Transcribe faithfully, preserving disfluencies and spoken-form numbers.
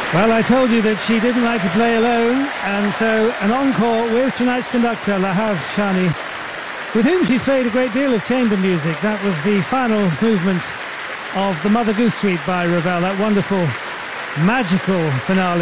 Well, I told you that she didn't like to play alone, and so an encore with tonight's conductor, Lahav Shani, with whom she's played a great deal of chamber music. That was the final movement of the Mother Goose Suite by Ravel, that wonderful, magical finale.